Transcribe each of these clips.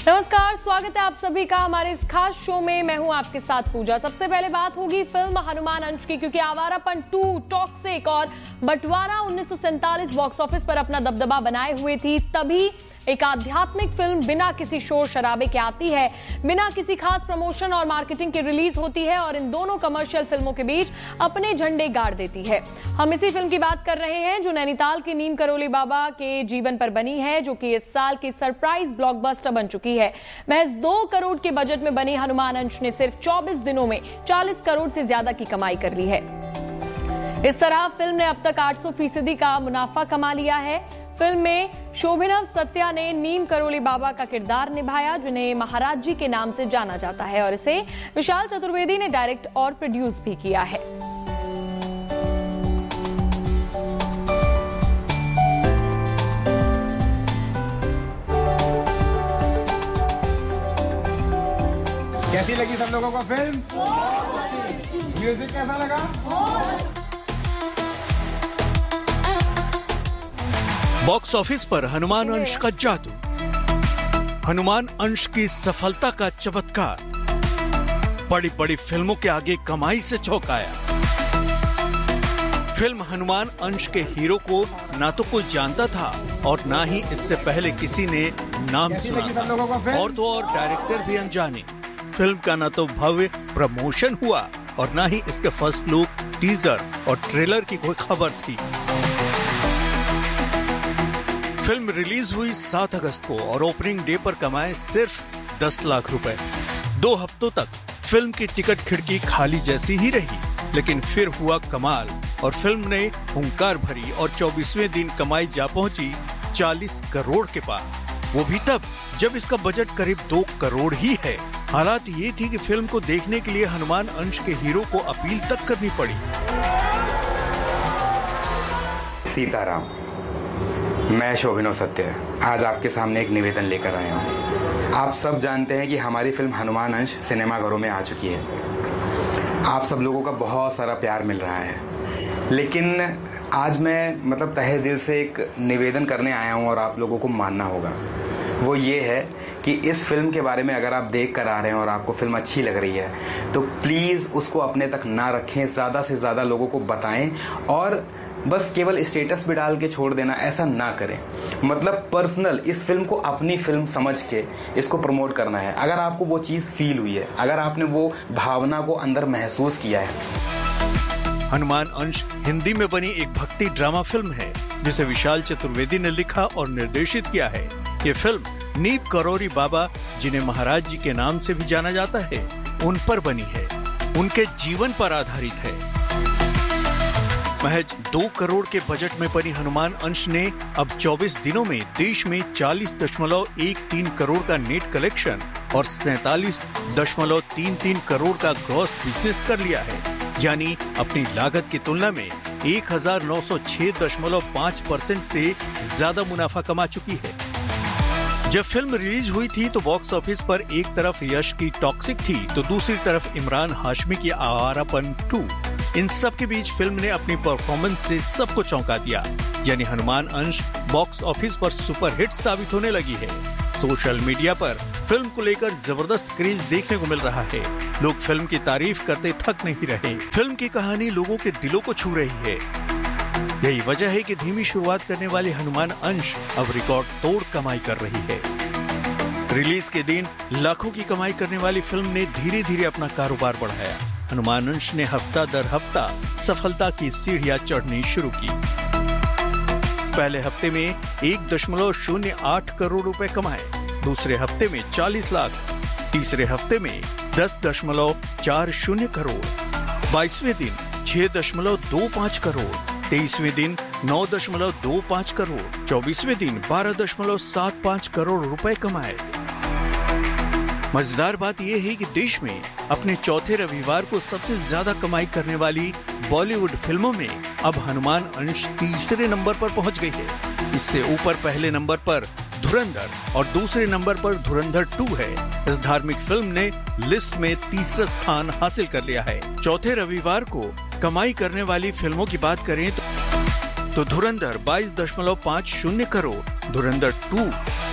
नमस्कार, स्वागत है आप सभी का हमारे इस खास शो में। मैं हूं आपके साथ पूजा। सबसे पहले बात होगी फिल्म हनुमान अंश की, क्योंकि आवारापन 2, टॉक्सिक और बंटवारा 1947 बॉक्स ऑफिस पर अपना दबदबा बनाए हुए थी। तभी एक आध्यात्मिक फिल्म बिना किसी शोर शराबे के आती है, बिना किसी खास प्रमोशन और मार्केटिंग के रिलीज होती है और इन दोनों कमर्शियल फिल्मों के बीच अपने झंडे गाड़ देती है। हम इसी फिल्म की बात कर रहे हैं जो नैनीताल के नीम करोली बाबा के जीवन पर बनी है, जो कि इस साल की सरप्राइज ब्लॉकबस्टर बन चुकी है। महज 2 करोड़ के बजट में बनी हनुमान अंश ने सिर्फ 24 दिनों में 40 करोड़ से ज्यादा की कमाई कर ली है। इस तरह फिल्म ने अब तक 800% का मुनाफा कमा लिया है। फिल्म में शोभिनव सत्या ने नीम करोली बाबा का किरदार निभाया, जिन्हें महाराज जी के नाम से जाना जाता है, और इसे विशाल चतुर्वेदी ने डायरेक्ट और प्रोड्यूस भी किया है। कैसी लगी सब लोगों को फिल्म? म्यूजिक कैसा लगा? बॉक्स ऑफिस पर हनुमान अंश का जादू, हनुमान अंश की सफलता का चमत्कार, बड़ी बड़ी फिल्मों के आगे कमाई से चौंकाया। फिल्म हनुमान अंश के हीरो को ना तो कोई जानता था और ना ही इससे पहले किसी ने नाम सुना था, और तो और डायरेक्टर भी अनजाने। फिल्म का ना तो भव्य प्रमोशन हुआ और ना ही इसके फर्स्ट लुक, टीजर और ट्रेलर की कोई खबर थी। फिल्म रिलीज हुई 7 अगस्त को और ओपनिंग डे पर कमाए सिर्फ 10 लाख रुपए। 2 हफ्तों तक फिल्म की टिकट खिड़की खाली जैसी ही रही, लेकिन फिर हुआ कमाल और फिल्म ने हुंकार भरी और 24वें दिन कमाई जा पहुंची 40 करोड़ के पार। वो भी तब जब इसका बजट करीब 2 करोड़ ही है। हालात ये थी कि फिल्म को देखने के लिए हनुमान अंश के हीरो को अपील तक करनी पड़ी। सीताराम, मैं शोभिनव सत्य आज आपके सामने एक निवेदन लेकर आया हूँ। आप सब जानते हैं कि हमारी फिल्म हनुमान अंश सिनेमाघरों में आ चुकी है। आप सब लोगों का बहुत सारा प्यार मिल रहा है, लेकिन आज मैं तहे दिल से एक निवेदन करने आया हूँ और आप लोगों को मानना होगा। वो ये है कि इस फिल्म के बारे में अगर आप देख कर आ रहे हैं और आपको फिल्म अच्छी लग रही है तो प्लीज़ उसको अपने तक ना रखें, ज़्यादा से ज़्यादा लोगों को बताएं और बस केवल स्टेटस भी डाल के छोड़ देना, ऐसा ना करें। पर्सनल इस फिल्म को अपनी फिल्म समझ के इसको प्रमोट करना है। अगर आपको वो चीज़ फील हुई है, अगर आपने वो भावना को अंदर महसूस किया है। हनुमान अंश हिंदी में बनी एक भक्ति ड्रामा फिल्म है जिसे विशाल चतुर्वेदी ने लिखा और निर्देशित किया है। ये फिल्म नीम करोली बाबा, जिन्हें महाराज जी के नाम से भी जाना जाता है, उन पर बनी है, उनके जीवन पर आधारित है। महज 2 करोड़ के बजट में बनी हनुमान अंश ने अब 24 दिनों में देश में 40.13 करोड़ का नेट कलेक्शन और 47.33 करोड़ का ग्रॉस बिजनेस कर लिया है। यानी अपनी लागत की तुलना में 1906.5% से ज्यादा मुनाफा कमा चुकी है। जब फिल्म रिलीज हुई थी तो बॉक्स ऑफिस पर एक तरफ यश की टॉक्सिक थी तो दूसरी तरफ इमरान हाशमी की आवारापन 2। इन सब के बीच फिल्म ने अपनी परफॉर्मेंस से सबको चौंका दिया। यानी हनुमान अंश बॉक्स ऑफिस पर सुपरहिट साबित होने लगी है। सोशल मीडिया पर फिल्म को लेकर जबरदस्त क्रेज देखने को मिल रहा है। लोग फिल्म की तारीफ करते थक नहीं रहे। फिल्म की कहानी लोगों के दिलों को छू रही है। यही वजह है कि धीमी शुरुआत करने वाली हनुमान अंश अब रिकॉर्ड तोड़ कमाई कर रही है। रिलीज के दिन लाखों की कमाई करने वाली फिल्म ने धीरे धीरे अपना कारोबार बढ़ाया। हनुमान अंश ने हफ्ता दर हफ्ता सफलता की सीढ़ियां चढ़नी शुरू की। पहले हफ्ते में 1.08 करोड़ रुपए कमाए, दूसरे हफ्ते में 40 लाख, तीसरे हफ्ते में 10.40 करोड़, 22वें दिन 6.25 करोड़, 23वें दिन 9.25 करोड़, 24वें दिन 12.75 करोड़ रुपए कमाए। मजेदार बात यह है कि देश में अपने चौथे रविवार को सबसे ज्यादा कमाई करने वाली बॉलीवुड फिल्मों में अब हनुमान अंश तीसरे नंबर पर पहुंच गई है। इससे ऊपर पहले नंबर पर धुरंधर और दूसरे नंबर पर धुरंधर 2 है। इस धार्मिक फिल्म ने लिस्ट में तीसरा स्थान हासिल कर लिया है। चौथे रविवार को कमाई करने वाली फिल्मों की बात करें तो धुरंधर 22.50 करोड़, धुरंधर 2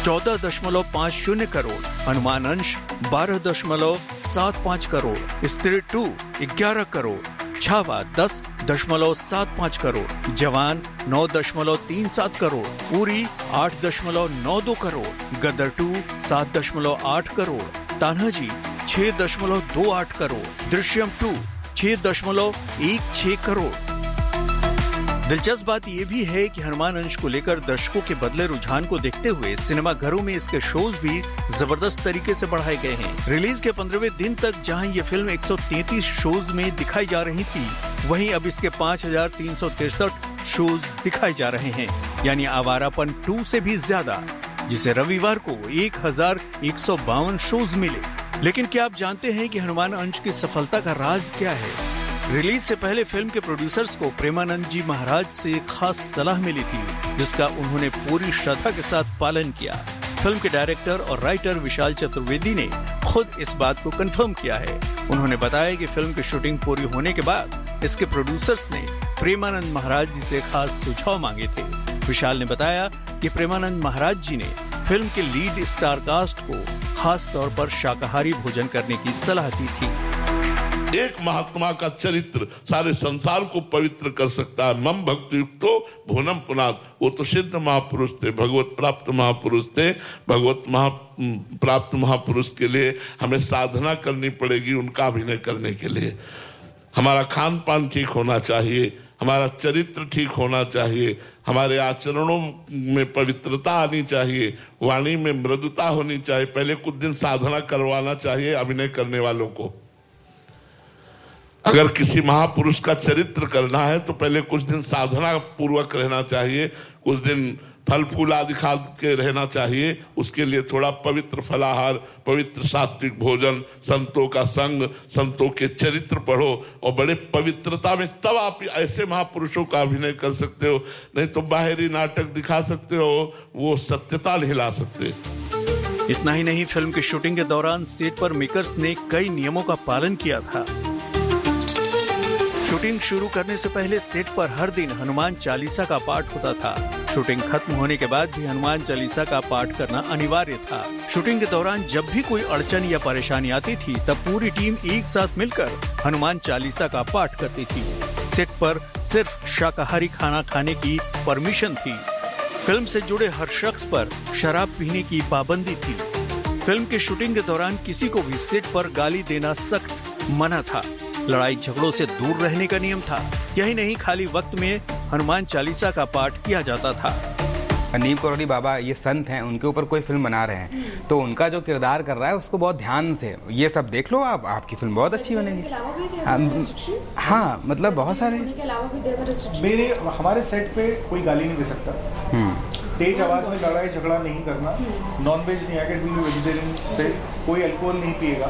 14.50 करोड़, हनुमान अंश 12.75 करोड़, स्त्री 2 11 करोड़, छावा 10.75 करोड़, जवान 9.37 करोड़, उरी 8.92 करोड़, गदर 2 7.8 करोड़, तान्हाजी 6.28 करोड़, दृश्यम 2 6.16 करोड़। दिलचस्प बात यह भी है कि हनुमान अंश को लेकर दर्शकों के बदले रुझान को देखते हुए सिनेमा घरों में इसके शोज भी जबरदस्त तरीके से बढ़ाए गए हैं। रिलीज के 15वें दिन तक जहां ये फिल्म 133 शोज में दिखाई जा रही थी, वहीं अब इसके 5,363 शोज दिखाए जा रहे हैं, यानी आवारापन 2 से भी ज्यादा, जिसे रविवार को 1,152 शोज मिले। लेकिन क्या आप जानते हैं कि हनुमान अंश की सफलता का राज क्या है? रिलीज से पहले फिल्म के प्रोड्यूसर्स को प्रेमानंद जी महाराज से खास सलाह मिली थी, जिसका उन्होंने पूरी श्रद्धा के साथ पालन किया। फिल्म के डायरेक्टर और राइटर विशाल चतुर्वेदी ने खुद इस बात को कंफर्म किया है। उन्होंने बताया कि फिल्म की शूटिंग पूरी होने के बाद इसके प्रोड्यूसर्स ने प्रेमानंद महाराज जी से खास सुझाव मांगे थे। विशाल ने बताया कि प्रेमानंद महाराज जी ने फिल्म के लीड स्टार कास्ट को खास तौर पर शाकाहारी भोजन करने की सलाह दी थी। एक महात्मा का चरित्र सारे संसार को पवित्र कर सकता है। मम भक्ति युक्तो भुवनम पुनात, वो तो सिद्ध महापुरुष थे, भगवत प्राप्त महापुरुष थे। भगवत प्राप्त महापुरुष के लिए हमें साधना करनी पड़ेगी, उनका अभिनय करने के लिए। हमारा खान पान ठीक होना चाहिए, हमारा चरित्र ठीक होना चाहिए, हमारे आचरणों में पवित्रता आनी चाहिए, वाणी में मृदुता होनी चाहिए। पहले कुछ दिन साधना करवाना चाहिए अभिनय करने वालों को। अगर किसी महापुरुष का चरित्र करना है तो पहले कुछ दिन साधना पूर्वक रहना चाहिए, कुछ दिन फल फूल आदि खा के रहना चाहिए। उसके लिए थोड़ा पवित्र फलाहार, पवित्र सात्विक भोजन, संतों का संग, संतों के चरित्र पढ़ो और बड़े पवित्रता में, तब आप ऐसे महापुरुषों का अभिनय कर सकते हो। नहीं तो बाहरी नाटक दिखा सकते हो, वो सत्यता नहीं ला सकते। इतना ही नहीं, फिल्म की शूटिंग के दौरान सेट पर मेकर्स ने कई नियमों का पालन किया था। शूटिंग शुरू करने से पहले सेट पर हर दिन हनुमान चालीसा का पाठ होता था। शूटिंग खत्म होने के बाद भी हनुमान चालीसा का पाठ करना अनिवार्य था। शूटिंग के दौरान जब भी कोई अड़चन या परेशानी आती थी, तब पूरी टीम एक साथ मिलकर हनुमान चालीसा का पाठ करती थी। सेट पर सिर्फ शाकाहारी खाना खाने की परमिशन थी। फिल्म से जुड़े हर शख्स पर शराब पीने की पाबंदी थी। फिल्म की शूटिंग के दौरान किसी को भी सेट पर गाली देना सख्त मना था। लड़ाई झगड़ों से दूर रहने का नियम था। यही नहीं, खाली वक्त में हनुमान चालीसा का पाठ किया जाता था। नीम करोड़ी बाबा ये संत हैं, उनके ऊपर कोई फिल्म बना रहे हैं तो उनका जो किरदार कर रहा है उसको बहुत ध्यान से ये सब देख लो, आपकी फिल्म बहुत अच्छी बनेगी। हाँ, मतलब बहुत सारे मेरे हमारे सेट पे कोई गाली नहीं दे सकता, तेज आवाज में लड़ाई झगड़ा नहीं करना, नॉनवेज नहीं, अगर वेजिटेरियन से कोई अल्कोहल नहीं पिएगा।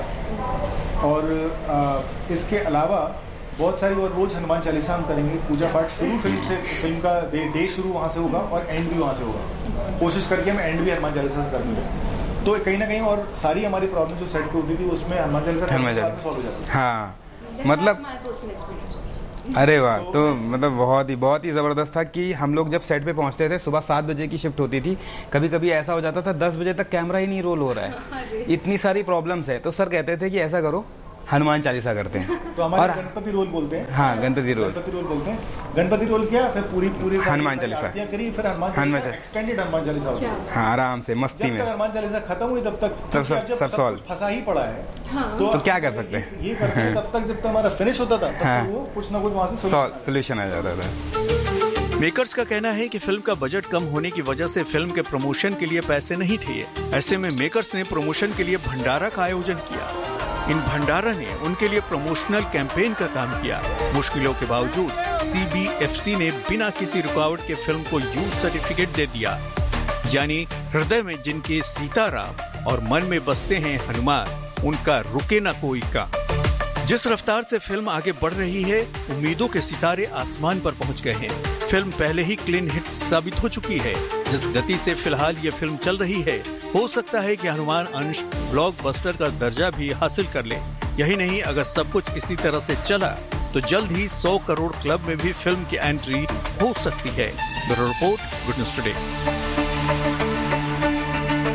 और इसके अलावा बहुत सारी और रोज हनुमान चालीसा हम करेंगे। पूजा पाठ शुरू फिल्म का डे शुरू वहाँ से होगा और एंड भी वहाँ से होगा। कोशिश करके हम एंड भी हनुमान चालीसा से करेंगे, तो कहीं ना कहीं और सारी हमारी प्रॉब्लम जो सेट पे होती थी उसमें हनुमान चालीसा सॉल्व हो जाती है। हाँ, मतलब अरे वाह, तो मतलब बहुत ही जबरदस्त था कि हम लोग जब सेट पे पहुंचते थे, सुबह 7 बजे की शिफ्ट होती थी, कभी कभी ऐसा हो जाता था 10 बजे तक कैमरा ही नहीं रोल हो रहा है, इतनी सारी प्रॉब्लम्स है। तो सर कहते थे कि ऐसा करो, हनुमान चालीसा करते हैं। तो हमारे गणपति रोल बोलते हैं। हाँ, गणपति रोल बोलते हैं। गणपति रोल किया, फिर पूरी हनुमान चालीसा करी, फिर हनुमान एक्सटेंडेड हनुमान चालीसा हो गया। हाँ, आराम से मस्ती में। हनुमान चालीसा खत्म हुई तब तक सब सॉल्व फंसा ही पड़ा है। तो क्या कर सकते हैं, ये करते हैं तब तक जब तक हमारा फिनिश होता था, तब वो कुछ ना कुछ वहाँ से सोल्यूशन आ जाता था। मेकर्स का कहना है कि फिल्म का बजट कम होने की वजह से फिल्म के प्रमोशन के लिए पैसे नहीं थे। ऐसे में मेकर्स ने प्रमोशन के लिए भंडारा का आयोजन किया। इन भंडारा ने उनके लिए प्रमोशनल कैंपेन का काम किया। मुश्किलों के बावजूद CBFC ने बिना किसी रुकावट के फिल्म को यूथ सर्टिफिकेट दे दिया। यानी हृदय में जिनके सीताराम और मन में बसते हैं हनुमान, उनका रुके ना कोई का। जिस रफ्तार से फिल्म आगे बढ़ रही है, उम्मीदों के सितारे आसमान पर पहुंच गए हैं। फिल्म पहले ही क्लीन हिट साबित हो चुकी है। जिस गति से फिलहाल ये फिल्म चल रही है, हो सकता है कि हनुमान अंश ब्लॉकबस्टर का दर्जा भी हासिल कर ले। यही नहीं, अगर सब कुछ इसी तरह से चला तो जल्द ही 100 करोड़ क्लब में भी फिल्म की एंट्री हो सकती है। Bureau report, good news today.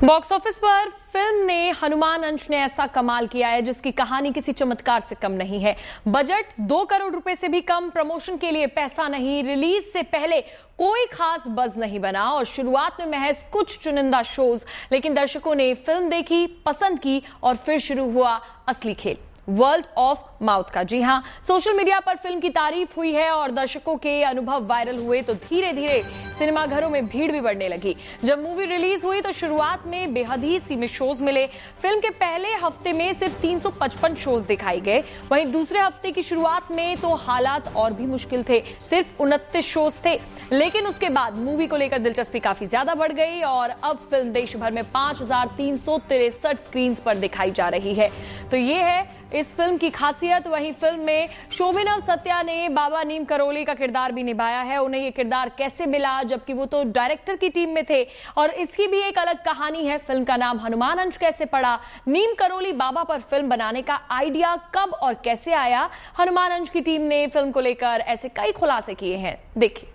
Box office पर फिल्म ने हनुमान अंश ने ऐसा कमाल किया है जिसकी कहानी किसी चमत्कार से कम नहीं है। बजट 2 करोड़ रुपए से भी कम, प्रमोशन के लिए पैसा नहीं, रिलीज से पहले कोई खास बज़ नहीं बना और शुरुआत में महज कुछ चुनिंदा शोज, लेकिन दर्शकों ने फिल्म देखी, पसंद की और फिर शुरू हुआ असली खेल, वर्ल्ड ऑफ माउथ का। जी हां, सोशल मीडिया पर फिल्म की तारीफ हुई है और दर्शकों के अनुभव वायरल हुए तो धीरे धीरे सिनेमाघरों में भीड़ भी बढ़ने लगी। जब मूवी रिलीज हुई तो शुरुआत में बेहद ही सीमित शोज मिले। फिल्म के पहले हफ्ते में सिर्फ 355 शोज दिखाए गए। वहीं दूसरे हफ्ते की शुरुआत में तो हालात और भी मुश्किल थे, सिर्फ 29 शोज थे। लेकिन उसके बाद मूवी को लेकर दिलचस्पी काफी ज्यादा बढ़ गई और अब फिल्म देश भर में 5363 स्क्रीन पर दिखाई जा रही है। तो ये है इस फिल्म की खासियत। वहीं फिल्म में शोभिनव सत्या ने बाबा नीम करोली का किरदार भी निभाया है। उन्हें ये किरदार कैसे मिला, जबकि वो तो डायरेक्टर की टीम में थे, और इसकी भी एक अलग कहानी है। फिल्म का नाम हनुमान अंश कैसे पड़ा, नीम करोली बाबा पर फिल्म बनाने का आइडिया कब और कैसे आया, हनुमान अंश की टीम ने फिल्म को लेकर ऐसे कई खुलासे किए हैं, देखिए।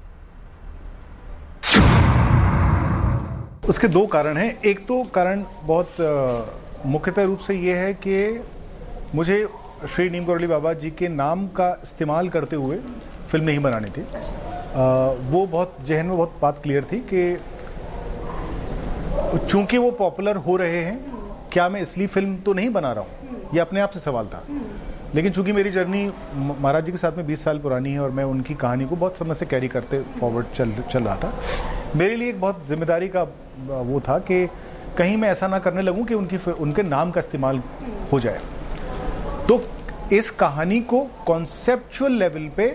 उसके 2 कारण हैं। एक तो कारण बहुत मुख्यतः रूप से ये है कि मुझे श्री नीम करोली बाबा जी के नाम का इस्तेमाल करते हुए फिल्म नहीं बनानी थी। वो बहुत जहन में बहुत बात क्लियर थी कि चूंकि वो पॉपुलर हो रहे हैं, क्या मैं इसलिए फिल्म तो नहीं बना रहा हूँ, ये अपने आप से सवाल था। लेकिन चूंकि मेरी जर्नी महाराज जी के साथ में 20 साल पुरानी है और मैं उनकी कहानी को बहुत समय से कैरी करते फॉरवर्ड चल रहा था, मेरे लिए एक बहुत जिम्मेदारी का वो था कि कहीं मैं ऐसा ना करने लगूं कि उनके नाम का इस्तेमाल हो जाए। तो इस कहानी को कॉन्सेप्चुअल लेवल पे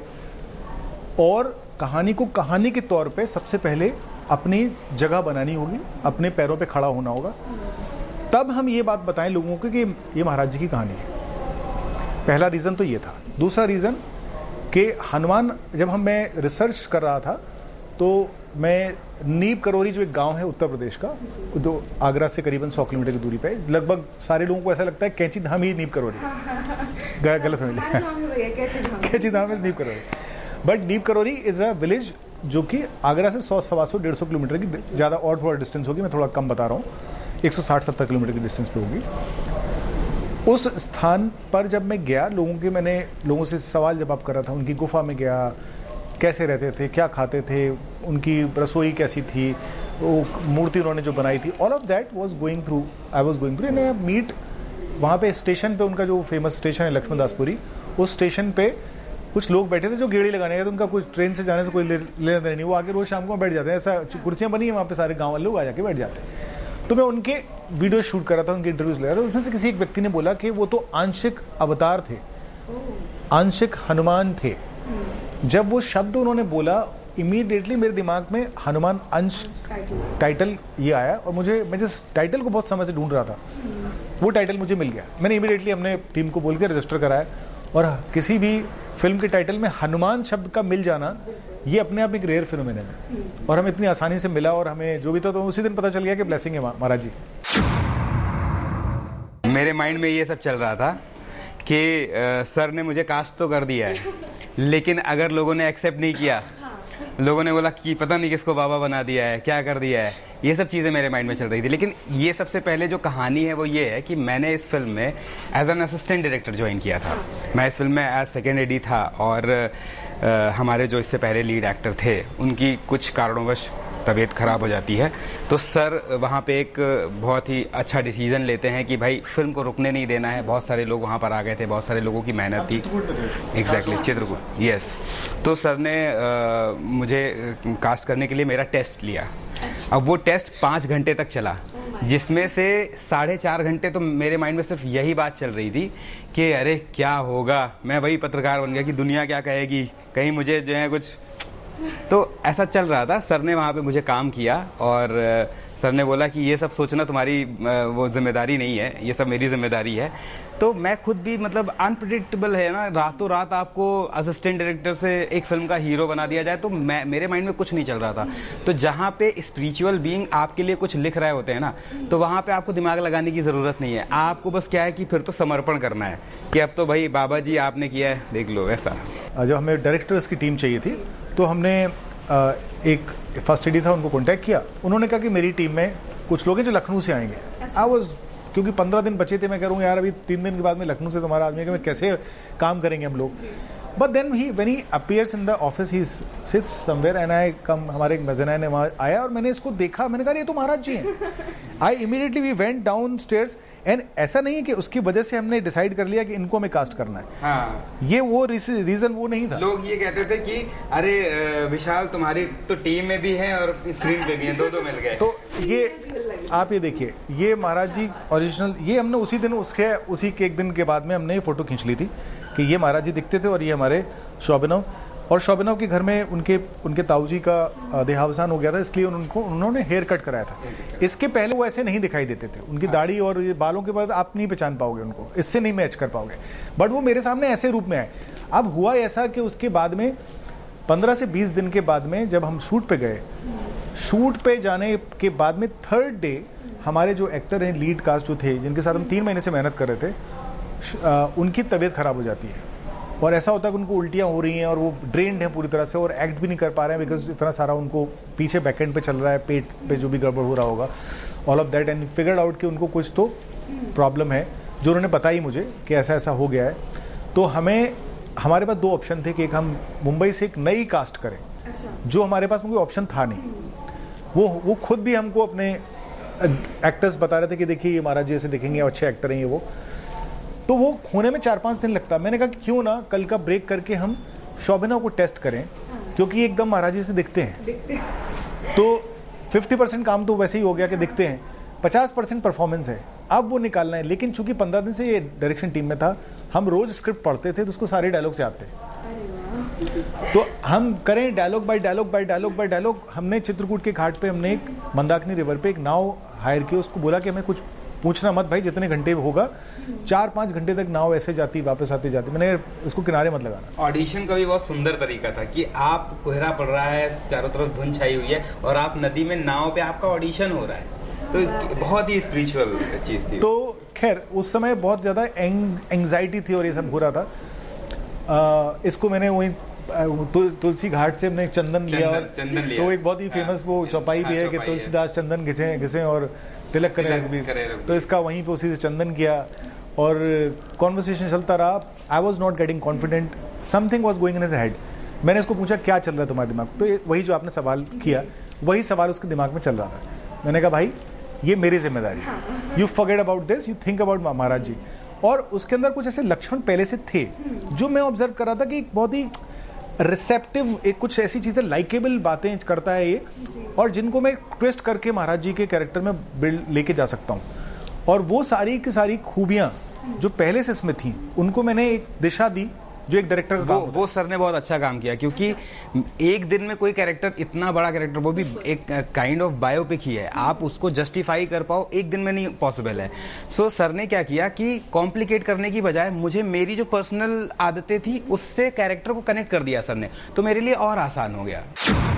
और कहानी को कहानी के तौर पे सबसे पहले अपनी जगह बनानी होगी, अपने पैरों पे खड़ा होना होगा, तब हम ये बात बताएं लोगों को कि ये महाराज जी की कहानी है। पहला रीज़न तो ये था। दूसरा रीज़न कि हनुमान, जब मैं रिसर्च कर रहा था तो मैं नीम करोली जो एक गांव है उत्तर प्रदेश का, जो आगरा से करीबन 100 किलोमीटर की दूरी पे, लगभग सारे लोगों को ऐसा लगता है कैंची धाम ही नीम करोली, गलत फहमी, कैंची धाम is Neem Karoli, but Neem Karoli is a village जो कि आगरा से 100-150 किलोमीटर की, ज़्यादा और थोड़ा डिस्टेंस होगी, मैं थोड़ा कम बता रहा हूँ, 160-70 किलोमीटर की डिस्टेंस पे होगी। उस स्थान पर जब मैं गया, मैंने लोगों से सवाल जवाब कर रहा था, उनकी गुफा में गया, कैसे रहते थे, क्या खाते थे, उनकी रसोई कैसी थी, वो मूर्ति उन्होंने जो बनाई थी, all of that I was going through and meet. वहाँ पे स्टेशन पे, उनका जो फेमस स्टेशन है लक्ष्मणदासपुरी, उस स्टेशन पे कुछ लोग बैठे थे जो गेड़ी लगाने गए थे। उनका कुछ ट्रेन से जाने से कोई लेना देना नहीं, वो आके रोज शाम को बैठ जाते हैं, ऐसा कुर्सियाँ बनी है वहाँ पे, सारे गाँव वाले लोग आ जाके बैठ जाते हैं। तो मैं उनके वीडियो शूट कर रहा था, उनके इंटरव्यूज ले रहा था। उसमें से किसी एक व्यक्ति ने बोला कि वो तो आंशिक अवतार थे, आंशिक हनुमान थे। जब वो शब्द उन्होंने बोला, इमीडिएटली मेरे दिमाग में हनुमान अंश टाइटल ये आया, और मैं जिस टाइटल को बहुत समय से ढूंढ रहा था, वो टाइटल मुझे मिल गया। मैंने इमीडिएटली अपने टीम को बोल के रजिस्टर कराया, और किसी भी फिल्म के टाइटल में हनुमान शब्द का मिल जाना, ये अपने आप एक रेयर फिनोमेनन है, और हमें इतनी आसानी से मिला, और हमें जो भी था तो उसी दिन पता चल गया कि ब्लेसिंग है महाराज जी। मेरे माइंड में ये सब चल रहा था कि सर ने मुझे कास्ट तो कर दिया है, लेकिन अगर लोगों ने एक्सेप्ट नहीं किया, लोगों ने बोला कि पता नहीं किसको बाबा बना दिया है, क्या कर दिया है, ये सब चीज़ें मेरे माइंड में चल रही थी। लेकिन ये सबसे पहले जो कहानी है वो ये है कि मैंने इस फिल्म में as an assistant director join किया था। मैं इस फिल्म में एज सेकेंड एडी था, और हमारे जो इससे पहले लीड एक्टर थे उनकी कुछ कारणोंवश तबीयत खराब हो जाती है, तो सर वहाँ पे एक बहुत ही अच्छा डिसीजन लेते हैं कि भाई फिल्म को रुकने नहीं देना है। बहुत सारे लोग वहाँ पर आ गए थे, बहुत सारे लोगों की मेहनत थी। Exactly, Chitrakoot, yes. तो सर ने मुझे कास्ट करने के लिए मेरा टेस्ट लिया। अब वो टेस्ट 5 घंटे तक चला, जिसमें से 4.5 घंटे तो मेरे माइंड में सिर्फ यही बात चल रही थी कि अरे क्या होगा, मैं वही पत्रकार बन गया कि दुनिया क्या कहेगी, कहीं मुझे जो है कुछ, तो ऐसा चल रहा था। सर ने वहाँ पे मुझे काम किया, और सर ने बोला कि ये सब सोचना तुम्हारी वो जिम्मेदारी नहीं है, ये सब मेरी जिम्मेदारी है। तो मैं खुद भी, मतलब अनप्रेडिक्टेबल है ना, रातों रात आपको असिस्टेंट डायरेक्टर से एक फिल्म का हीरो बना दिया जाए, तो मेरे माइंड में कुछ नहीं चल रहा था। तो जहाँ पे स्पिरिचुअल बीइंग आपके लिए कुछ लिख रहे होते हैं ना, तो वहाँ पे आपको दिमाग लगाने की ज़रूरत नहीं है। आपको बस क्या है कि फिर तो समर्पण करना है कि अब तो भाई बाबा जी आपने किया है, देख लो। ऐसा जब हमें डायरेक्टर्स की टीम चाहिए थी, तो हमने एक फर्स्ट एडी था, उनको कांटेक्ट किया। उन्होंने कहा कि मेरी टीम में कुछ लोग हैं जो लखनऊ से आएंगे। आई वाज, क्योंकि 15 दिन बचे थे, मैं कह रहा हूँ यार अभी 3 दिन के बाद में लखनऊ से तुम्हारा आदमी है कि कैसे काम करेंगे हम लोग। But then when he appears in the office he sits somewhere and I कम, हमारे एक मेज़नाइन है वहाँ आया और मैंने इसको देखा, मैंने कहा ये तो महाराज जी हैं। I immediately we went down stairs and ऐसा नहीं है कि उसकी वजह से हमने डिसाइड कर लिया कि इनको हमें कास्ट करना है। हाँ। ये वो रीजन वो नहीं था। लोग ये कहते थे कि अरे विशाल तुम्हारी तो टीम में भी है और स्क्रीन पे भी है, दो मिल गए। तो ये आप ये देखिए, ये महाराज जी ओरिजिनल, ये हमने उसी दिन उसी के एक दिन के बाद में हमने ये फोटो खींच ली थी कि ये महाराज जी दिखते थे और ये हमारे शोभनव, और शोभनव के घर में उनके ताऊजी का देहावसान हो गया था, इसलिए उन्होंने हेयर कट कराया था। इसके पहले वो ऐसे नहीं दिखाई देते थे, उनकी दाढ़ी और ये बालों के बाद आप नहीं पहचान पाओगे उनको, इससे नहीं मैच कर पाओगे, बट वो मेरे सामने ऐसे रूप में आए। अब हुआ ऐसा कि उसके बाद में 15 से 20 दिन के बाद में जब हम शूट पे गए, शूट पे जाने के बाद में 3rd डे हमारे जो एक्टर हैं, लीड कास्ट जो थे, जिनके साथ हम 3 महीने से मेहनत कर रहे थे, उनकी तबीयत खराब हो जाती है और ऐसा होता है कि उनको उल्टियाँ हो रही हैं और वो ड्रेन्ड हैं पूरी तरह से और एक्ट भी नहीं कर पा रहे हैं, बिकॉज इतना सारा उनको पीछे बैकएंड पे चल रहा है, पेट पे जो भी गड़बड़ हो रहा होगा, all of that, and figured out कि उनको कुछ तो प्रॉब्लम है, जो उन्होंने बताई मुझे कि ऐसा ऐसा हो गया है। तो हमारे पास 2 ऑप्शन थे कि एक हम मुंबई से एक नई कास्ट करें, जो हमारे पास कोई ऑप्शन था नहीं। वो खुद भी हमको अपने एक्टर्स बता रहे थे कि देखिए ये महाराज जी ऐसे दिखेंगे, अच्छे एक्टर हैं ये वो, तो वो होने में 4-5 दिन लगता। मैंने कहा कि क्यों ना कल का ब्रेक करके हम शोभनव को टेस्ट करें, क्योंकि एकदम महाराज जी से दिखते हैं। तो 50% काम तो वैसे ही हो गया कि दिखते हैं, 50% परफॉर्मेंस है, अब वो निकालना है। लेकिन चूंकि 15 दिन से ये डायरेक्शन टीम में था, हम रोज स्क्रिप्ट पढ़ते थे तो उसको सारे डायलॉग से आते, तो हम करें dialogue by dialogue by dialogue by dialogue. हमने चित्रकूट के घाट पे हमने एक मंदाकिनी रिवर पे एक नाव हायर की, उसको बोला कि हमें कुछ पूछना मत भाई, जितने घंटे होगा, 4-5 घंटे तक नाव ऐसे जाती वापस आती जाती, मैंने इसको किनारे मत लगाना। ऑडिशन का भी बहुत सुंदर तरीका था कि आप कोहरा पड़ रहा है, चारों तरफ धुंध छाई हुई है और आप नदी में नाव पे आपका ऑडिशन हो रहा है, तो बहुत ही स्पिरिचुअल चीज थी। तो खैर उस समय बहुत ज्यादा एंग्जाइटी थी और ये सब हो रहा था। इसको मैंने वही तुलसी घाट से हमने चंदन लिया, तो एक बहुत ही फेमस वो चौपाई भी है कि तुलसीदास चंदन घिसे और तिलक करे, तो इसका वहीं पे उसी से चंदन किया और कॉन्वर्सेशन चलता रहा। I was not getting confident, something was going in his head. मैंने उसको पूछा क्या चल रहा है तुम्हारे दिमाग, तो वही जो आपने सवाल किया, वही सवाल उसके दिमाग में चल रहा था। मैंने कहा भाई ये मेरी जिम्मेदारी, you forget about this, you think about महाराज जी। और उसके अंदर कुछ ऐसे लक्षण पहले से थे जो मैं ऑब्जर्व कर रहा था कि बहुत ही रिसेप्टिव, एक कुछ ऐसी चीजें, लाइकेबल बातें करता है ये, और जिनको मैं ट्विस्ट करके महाराज जी के कैरेक्टर में बिल्ड लेके जा सकता हूँ। और वो सारी की सारी खूबियां जो पहले से इसमें थी, उनको मैंने एक दिशा दी जो एक डायरेक्टर का काम। वो सर ने बहुत अच्छा काम किया, क्योंकि एक दिन में कोई कैरेक्टर, इतना बड़ा कैरेक्टर, वो भी एक काइंड ऑफ बायोपिक ही है, आप उसको जस्टिफाई कर पाओ एक दिन में नहीं पॉसिबल है। सो सर ने क्या किया कि कॉम्प्लिकेट करने की बजाय मुझे मेरी जो पर्सनल आदतें थी उससे कैरेक्टर को कनेक्ट कर दिया सर ने, तो मेरे लिए और आसान हो गया।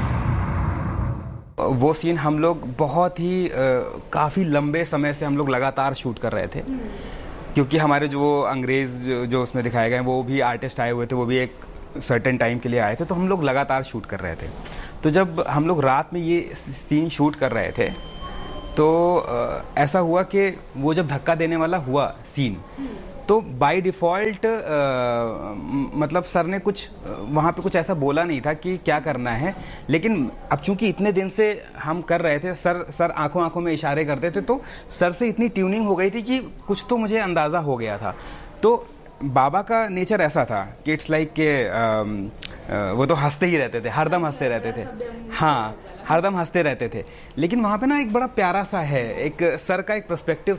वो सीन हम लोग बहुत ही काफी लंबे समय से हम लोग लगातार शूट कर रहे थे, क्योंकि हमारे जो अंग्रेज जो उसमें दिखाए गए वो भी आर्टिस्ट आए हुए थे, वो भी एक सर्टेन टाइम के लिए आए थे, तो हम लोग लगातार शूट कर रहे थे। तो जब हम लोग रात में ये सीन शूट कर रहे थे तो ऐसा हुआ कि वो जब धक्का देने वाला हुआ सीन, तो बाय डिफॉल्ट मतलब सर ने कुछ वहाँ पे कुछ ऐसा बोला नहीं था कि क्या करना है, लेकिन अब चूंकि इतने दिन से हम कर रहे थे, सर आंखों आंखों में इशारे करते थे, तो सर से इतनी ट्यूनिंग हो गई थी कि कुछ तो मुझे अंदाजा हो गया था। तो बाबा का नेचर ऐसा था कि इट्स लाइक के वो तो हंसते ही रहते थे, हरदम हंसते रहते थे, हाँ हरदम हंसते रहते थे। लेकिन वहाँ पे ना एक बड़ा प्यारा सा है, एक सर का एक पर्सपेक्टिव